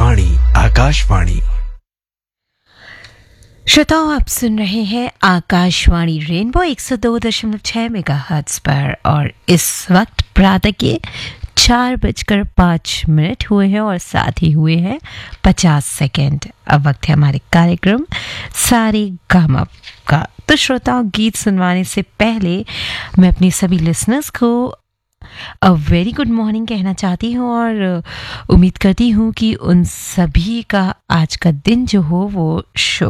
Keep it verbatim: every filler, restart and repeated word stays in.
आकाशवाणी आकाशवाणी श्रोताओं, आप सुन रहे हैं आकाशवाणी रेनबो एक सौ दो दशमलव छह मेगाहर्ट्ज पर और इस वक्त प्रातः के चार बजकर पाँच मिनट हुए हैं और साथ ही हुए हैं पचास सेकेंड। अब वक्त है हमारे कार्यक्रम सारे गामा का। तो श्रोताओं, गीत सुनवाने से पहले मैं अपनी सभी लिसनर्स को अ वेरी गुड मॉर्निंग कहना चाहती हूँ और उम्मीद करती हूँ कि उन सभी का आज का दिन जो हो वो शुभ